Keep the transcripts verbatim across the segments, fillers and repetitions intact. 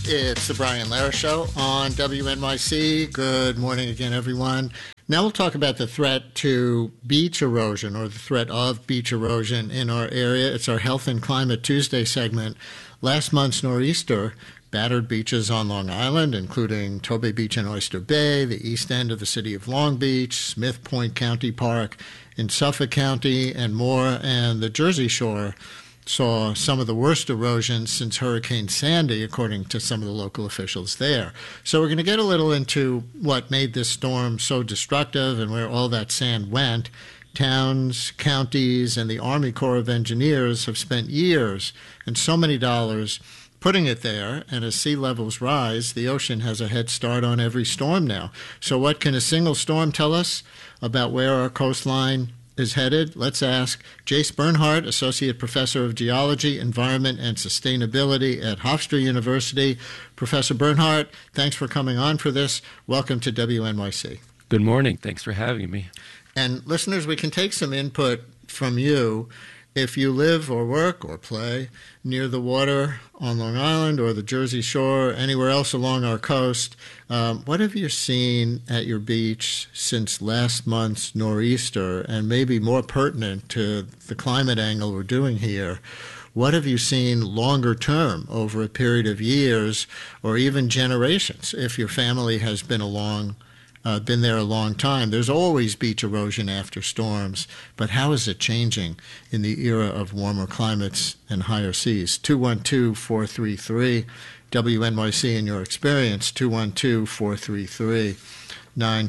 It's the Brian Lara Show on W N Y C. Good morning again, everyone. Now we'll talk about the threat to beach erosion or the threat of beach erosion in our area. It's our Health and Climate Tuesday segment. Last month's nor'easter battered beaches on Long Island, including Tobay Beach and Oyster Bay, the east end of the city of Long Beach, Smith Point County Park in Suffolk County, and more. And the Jersey Shore saw some of the worst erosion since Hurricane Sandy, according to some of the local officials there. So we're going to get a little into what made this storm so destructive and where all that sand went. Towns, counties, and the Army Corps of Engineers have spent years and so many dollars putting it there, and as sea levels rise, the ocean has a head start on every storm now. So what can a single storm tell us about where our coastline is headed? Let's ask Jace Bernhardt, Associate Professor of Geology, Environment, and Sustainability at Hofstra University. Professor Bernhardt, thanks for coming on for this. Welcome to W N Y C. Good morning. Thanks for having me. And listeners, we can take some input from you. If you live or work or play near the water on Long Island or the Jersey Shore, anywhere else along our coast, um, what have you seen at your beach since last month's nor'easter? And maybe more pertinent to the climate angle we're doing here, what have you seen longer term over a period of years or even generations if your family has been along Uh, been there a long time? There's always beach erosion after storms, but how is it changing in the era of warmer climates and higher seas? two one two, four three three, W N Y C in your experience, two one two, four three three, nine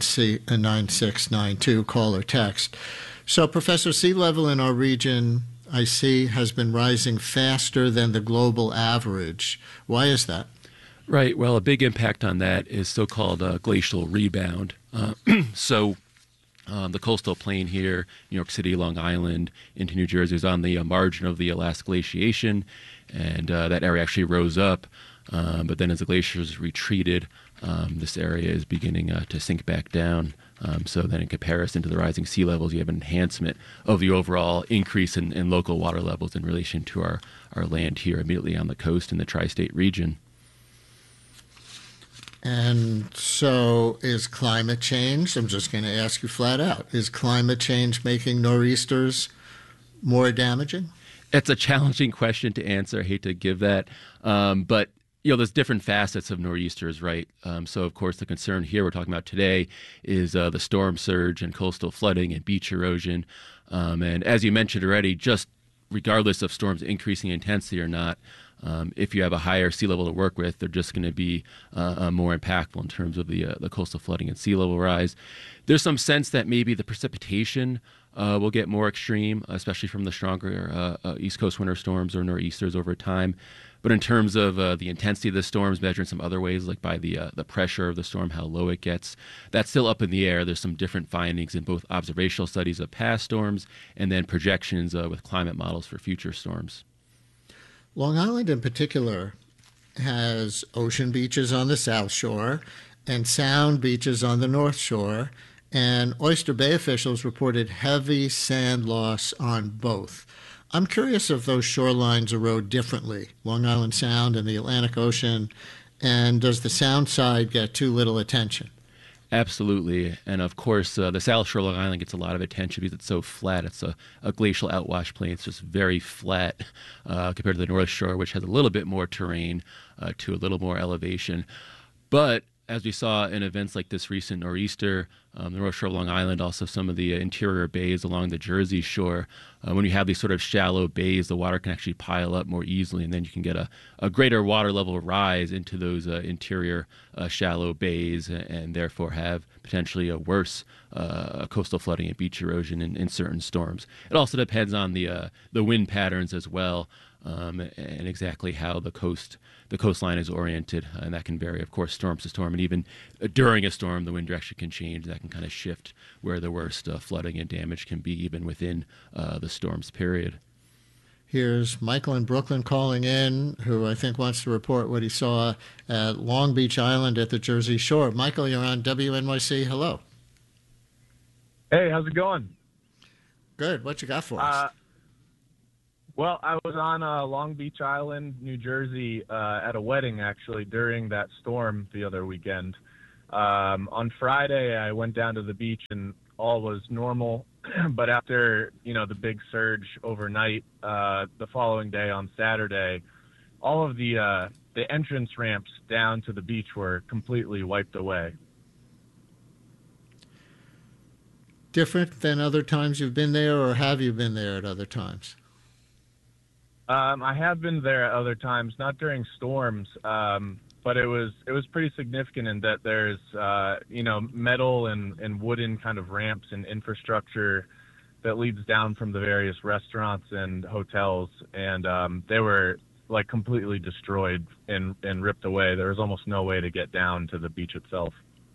six nine two, call or text. So, Professor, sea level in our region, I see, has been rising faster than the global average. Why is that? Right. Well, a big impact on that is so-called uh, glacial rebound. Uh, so um, the coastal plain here, New York City, Long Island, into New Jersey, is on the uh, margin of the Alaska glaciation, and uh, that area actually rose up. Um, but then as the glaciers retreated, um, this area is beginning uh, to sink back down. Um, so then in comparison to the rising sea levels, you have an enhancement of the overall increase in, in local water levels in relation to our, our land here immediately on the coast in the tri-state region. And so is climate change, I'm just going to ask you flat out, is climate change making nor'easters more damaging? It's a challenging question to answer. I hate to give that. Um, but, you know, there's different facets of nor'easters, right? Um, so, of course, the concern here we're talking about today is uh, the storm surge and coastal flooding and beach erosion. Um, and as you mentioned already, just regardless of storms increasing intensity or not, Um, if you have a higher sea level to work with, they're just going to be uh, uh, more impactful in terms of the uh, the coastal flooding and sea level rise. There's some sense that maybe the precipitation uh, will get more extreme, especially from the stronger uh, uh, East Coast winter storms or nor'easters over time. But in terms of uh, the intensity of the storms, measured in some other ways, like by the uh, the pressure of the storm, how low it gets, that's still up in the air. There's some different findings in both observational studies of past storms and then projections uh, with climate models for future storms. Long Island in particular has ocean beaches on the South Shore and sound beaches on the North Shore, and Oyster Bay officials reported heavy sand loss on both. I'm curious if those shorelines erode differently, Long Island Sound and the Atlantic Ocean, and does the sound side get too little attention? Absolutely. And of course, uh, the South Shore of Long Island gets a lot of attention because it's so flat. It's a, a glacial outwash plain. It's just very flat uh, compared to the North Shore, which has a little bit more terrain uh, to a little more elevation. But as we saw in events like this recent nor'easter, um, the North Shore of Long Island, also some of the uh, interior bays along the Jersey Shore, uh, when you have these sort of shallow bays, the water can actually pile up more easily, and then you can get a, a greater water level rise into those uh, interior uh, shallow bays, and, and therefore have potentially a worse uh, coastal flooding and beach erosion in, in certain storms. It also depends on the uh, the wind patterns as well, um, and exactly how the coast the coastline is oriented, and that can vary, of course, storm to storm, and even during a storm, the wind direction can change. That can kind of shift where the worst uh, flooding and damage can be, even within uh, the storm's period. Here's Michael in Brooklyn calling in, who I think wants to report what he saw at Long Beach Island at the Jersey Shore. Michael, you're on W N Y C. Hello. Hey, how's it going? Good. What you got for uh, us? Well, I was on uh, Long Beach Island, New Jersey, uh, at a wedding, actually, during that storm the other weekend. Um, on Friday, I went down to the beach and all was normal. But after, you know, the big surge overnight, uh, the following day on Saturday, all of the uh, the entrance ramps down to the beach were completely wiped away. Different than other times you've been there, or have you been there at other times? Um, I have been there at other times, not during storms, um, but it was it was pretty significant in that there's uh, you know metal and, and wooden kind of ramps and infrastructure that leads down from the various restaurants and hotels, and um, they were like completely destroyed and, and ripped away. There was almost no way to get down to the beach itself.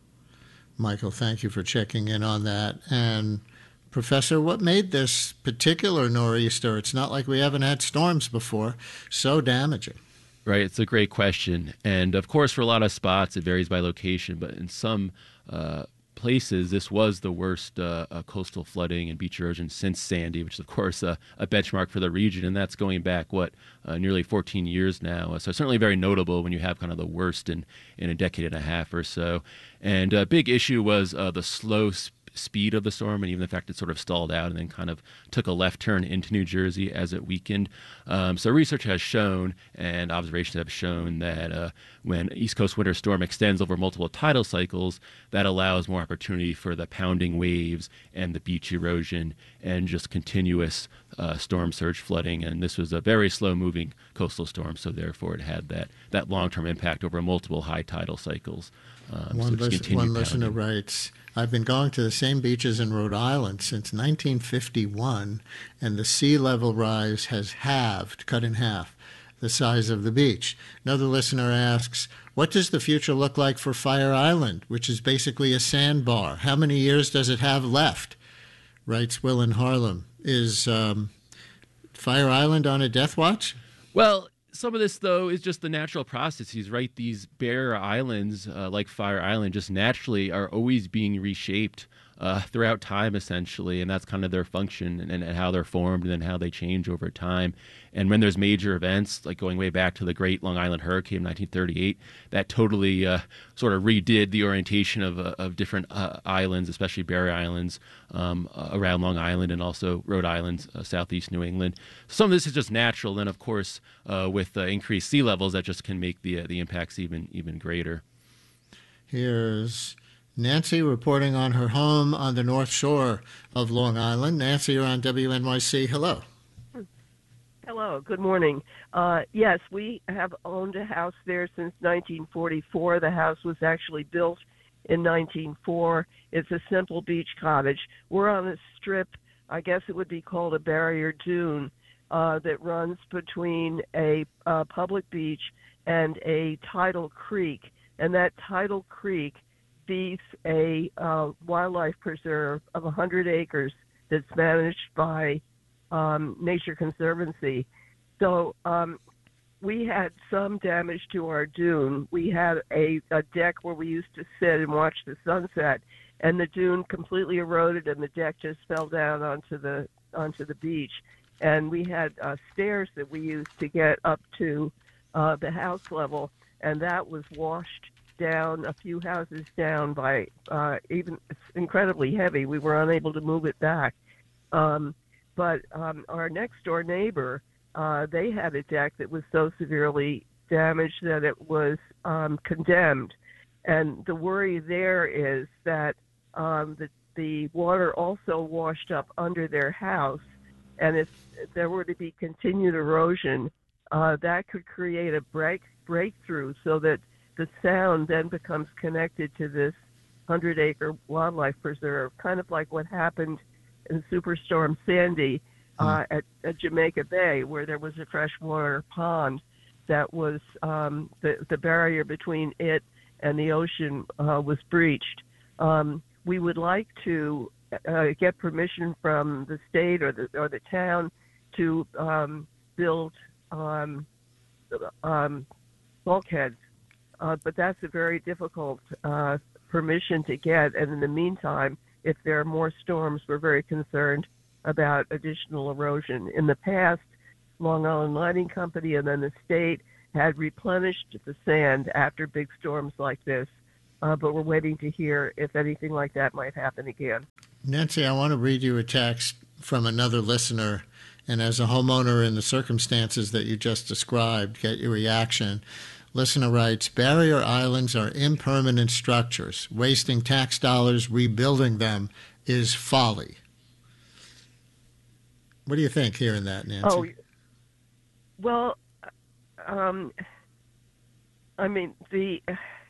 Michael, thank you for checking in on that. And Professor, what made this particular nor'easter, it's not like we haven't had storms before, so damaging? Right, it's a great question. And of course, for a lot of spots, it varies by location, but in some uh, places, this was the worst uh, uh, coastal flooding and beach erosion since Sandy, which is, of course, uh, a benchmark for the region. And that's going back, what, uh, nearly fourteen years now. So certainly very notable when you have kind of the worst in, in a decade and a half or so. And a big issue was uh, the slow sp- speed of the storm, and even the fact it sort of stalled out and then kind of took a left turn into New Jersey as it weakened. Um, so research has shown, and observations have shown, that uh, when East Coast winter storm extends over multiple tidal cycles, that allows more opportunity for the pounding waves and the beach erosion and just continuous uh, storm surge flooding. And this was a very slow-moving coastal storm, so therefore it had that, that long-term impact over multiple high tidal cycles. Um, one so listen, one listener writes, I've been going to the same beaches in Rhode Island since nineteen fifty-one, and the sea level rise has halved, cut in half, the size of the beach. Another listener asks, what does the future look like for Fire Island, which is basically a sandbar? How many years does it have left? Writes Will in Harlem. Is um, Fire Island on a death watch? Well, some of this, though, is just the natural processes, right? These bare islands, uh, like Fire Island, just naturally are always being reshaped uh, throughout time, essentially, and that's kind of their function and, and how they're formed and then how they change over time. And when there's major events, like going way back to the Great Long Island Hurricane in nineteen thirty-eight, that totally uh, sort of redid the orientation of, uh, of different uh, islands, especially barrier islands um, uh, around Long Island and also Rhode Island, uh, southeast New England. Some of this is just natural. And, of course, uh, with uh, increased sea levels, that just can make the, uh, the impacts even, even greater. Here's Nancy reporting on her home on the North Shore of Long Island. Nancy, you're on W N Y C. Hello. Hello, good morning. Uh, yes, we have owned a house there since nineteen forty-four. The house was actually built in nineteen oh four. It's a simple beach cottage. We're on a strip, I guess it would be called a barrier dune, uh, that runs between a uh, public beach and a tidal creek. And that tidal creek feeds a uh, wildlife preserve of one hundred acres that's managed by Um, Nature Conservancy. So um, we had some damage to our dune. We had a, a deck where we used to sit and watch the sunset, and the dune completely eroded, and the deck just fell down onto the onto the beach. And we had uh, stairs that we used to get up to uh, the house level, and that was washed down a few houses down by uh, even it's incredibly heavy. We were unable to move it back. Um, But um, our next-door neighbor, uh, they had a deck that was so severely damaged that it was um, condemned. And the worry there is that um, the, the water also washed up under their house. And if there were to be continued erosion, uh, that could create a break breakthrough so that the sound then becomes connected to this hundred-acre wildlife preserve, kind of like what happened in Superstorm Sandy uh, at, at Jamaica Bay, where there was a freshwater pond that was um, the, the barrier between it and the ocean uh, was breached. Um, we would like to uh, get permission from the state or the or the town to um, build um, um, bulkheads, uh, but that's a very difficult uh, permission to get. And in the meantime, if there are more storms, we're very concerned about additional erosion. In the past, Long Island Mining Company, and then the state had replenished the sand after big storms like this. Uh, but we're waiting to hear if anything like that might happen again. Nancy, I want to read you a text from another listener, and as a homeowner in the circumstances that you just described, get your reaction. Listener writes, barrier islands are impermanent structures. Wasting tax dollars rebuilding them is folly. What do you think hearing that, Nancy? Oh, well, um, I mean, the...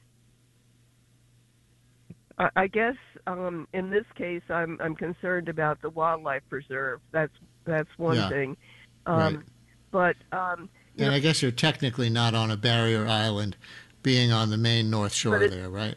I guess um, in this case, I'm I'm concerned about the wildlife preserve. That's that's one yeah. thing. Um, right. But um, and know, I guess you're technically not on a barrier island, being on the main North Shore there, right?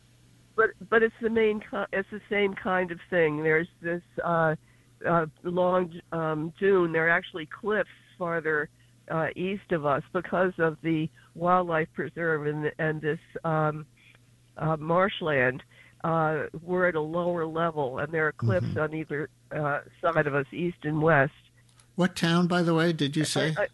But but it's the main it's the same kind of thing. There's this uh, uh, long um, dune. There are actually cliffs farther uh, east of us because of the wildlife preserve and and this um, uh, marshland. Uh, we're at a lower level, and there are cliffs mm-hmm. on either uh, side of us, east and west. What town, by the way, did you say? I, I,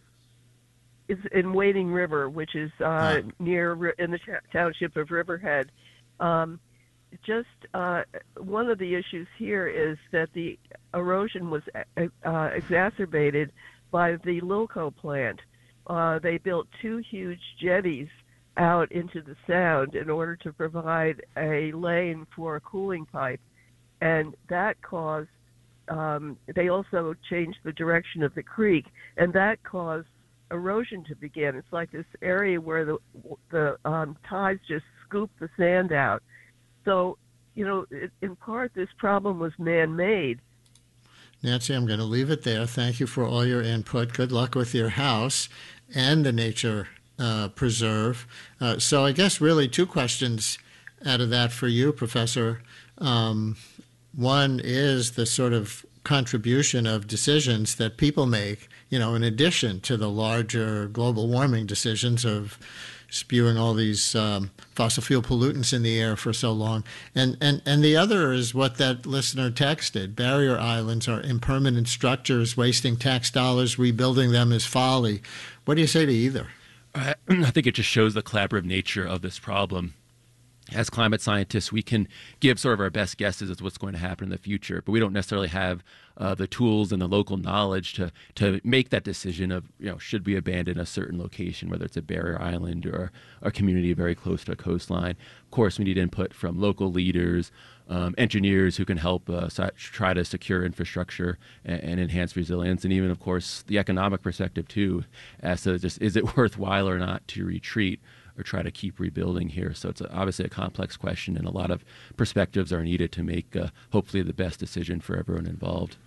it's in Wading River, which is uh, oh. near in the t- township of Riverhead. Um, just uh, one of the issues here is that the erosion was uh, exacerbated by the Lilco plant. Uh, they built two huge jetties out into the sound in order to provide a lane for a cooling pipe. And that caused, um, they also changed the direction of the creek, and that caused erosion to begin. It's like this area where the the um, tides just scoop the sand out. So, you know, it, in part, this problem was man-made. Nancy, I'm going to leave it there. Thank you for all your input. Good luck with your house and the nature Uh, preserve. Uh, so I guess really two questions out of that for you, Professor. Um, one is the sort of contribution of decisions that people make, you know, in addition to the larger global warming decisions of spewing all these um, fossil fuel pollutants in the air for so long. And, and, and the other is what that listener texted. Barrier islands are impermanent structures. Wasting tax dollars rebuilding them is folly. What do you say to either? I think it just shows the collaborative nature of this problem. As climate scientists, we can give sort of our best guesses as to what's going to happen in the future, but we don't necessarily have uh, the tools and the local knowledge to to make that decision of, you know, should we abandon a certain location, whether it's a barrier island or a community very close to a coastline. Of course, we need input from local leaders, um, engineers who can help uh, try to secure infrastructure and, and enhance resilience, and even, of course, the economic perspective too, as to just is it worthwhile or not to retreat or try to keep rebuilding here. So it's a, obviously a complex question, and a lot of perspectives are needed to make uh, hopefully the best decision for everyone involved.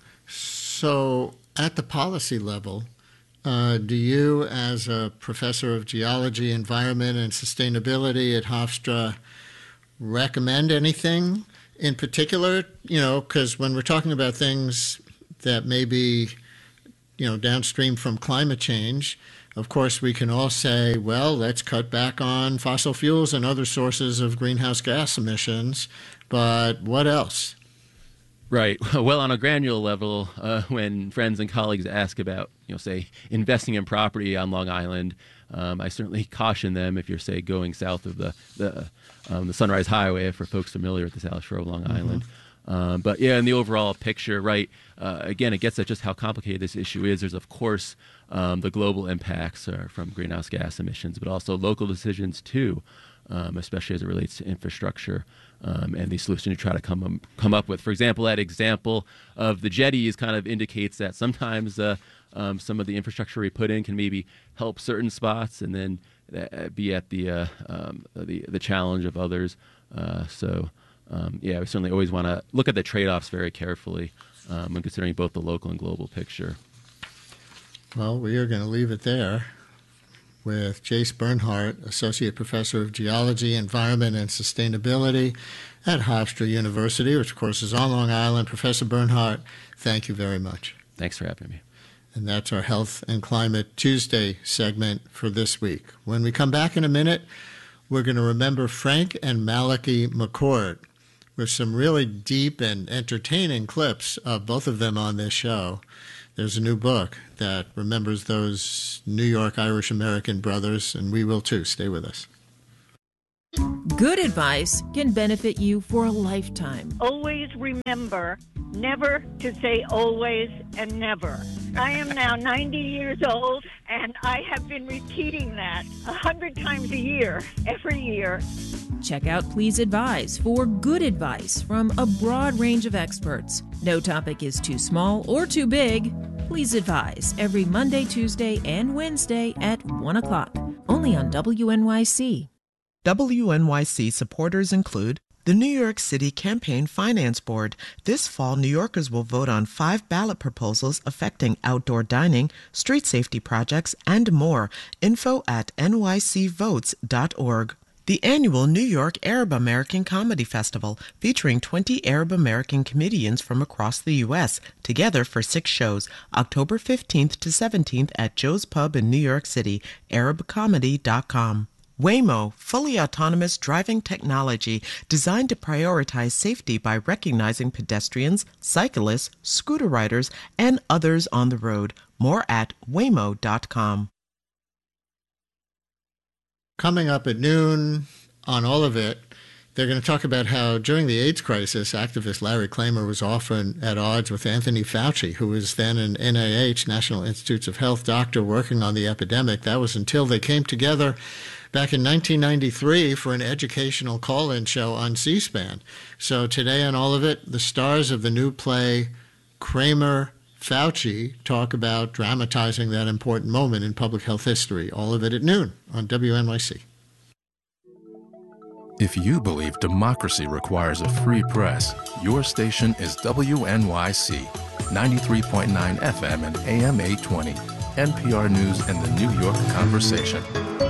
So at the policy level, uh, do you, as a professor of geology, environment, and sustainability at Hofstra, recommend anything in particular? You know, because when we're talking about things that may be, you know, downstream from climate change, of course, we can all say, well, let's cut back on fossil fuels and other sources of greenhouse gas emissions. But what else? Right. Well, on a granular level, uh, when friends and colleagues ask about, you know, say, investing in property on Long Island, um, I certainly caution them if you're, say, going south of the the, um, the Sunrise Highway, for folks familiar with the South Shore of Long mm-hmm. Island. Um, but yeah, in the overall picture, right, uh, again, it gets at just how complicated this issue is. There's, of course, um, the global impacts uh, from greenhouse gas emissions, but also local decisions, too, um, especially as it relates to infrastructure um, and the solution to try to come, um, come up with. For example, that example of the jetties kind of indicates that sometimes uh, um, some of the infrastructure we put in can maybe help certain spots and then uh, be at the, uh, um, the, the challenge of others. Uh, so... Um, yeah, we certainly always want to look at the trade-offs very carefully um, when considering both the local and global picture. Well, we are going to leave it there with Jace Bernhardt, Associate Professor of Geology, Environment, and Sustainability at Hofstra University, which, of course, is on Long Island. Professor Bernhardt, thank you very much. Thanks for having me. And that's our Health and Climate Tuesday segment for this week. When we come back in a minute, we're going to remember Frank and Malachi McCord, with some really deep and entertaining clips of both of them on this show. there's a new book that remembers those New York Irish American brothers, and we will too. Stay with us. Good advice can benefit you for a lifetime. Always remember never to say always and never. I am now ninety years old, and I have been repeating that a hundred times a year, every year. Check out Please Advise for good advice from a broad range of experts. No topic is too small or too big. Please Advise every Monday, Tuesday, and Wednesday at one o'clock, only on W N Y C. W N Y C supporters include the New York City Campaign Finance Board. This fall, New Yorkers will vote on five ballot proposals affecting outdoor dining, street safety projects, and more. Info at N Y C votes dot org. The annual New York Arab American Comedy Festival, featuring twenty Arab American comedians from across the U S, together for six shows, October fifteenth to seventeenth at Joe's Pub in New York City, arab comedy dot com. Waymo, fully autonomous driving technology designed to prioritize safety by recognizing pedestrians, cyclists, scooter riders, and others on the road. More at waymo dot com. Coming up at noon on All of It, they're going to talk about how during the AIDS crisis, activist Larry Kramer was often at odds with Anthony Fauci, who was then an N I H, National Institutes of Health doctor working on the epidemic. That was until they came together back in nineteen ninety-three for an educational call-in show on C-SPAN. So today on All of It, the stars of the new play Kramer Fauci talk about dramatizing that important moment in public health history. All of it at noon on W N Y C. If you believe democracy requires a free press, your station is W N Y C, ninety-three point nine F M and A M eight twenty, N P R News and the New York Conversation.